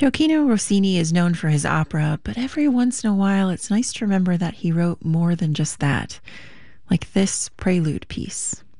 Gioachino Rossini is known for his opera, but every once in a while it's nice to remember that he wrote more than just that, like this prelude piece.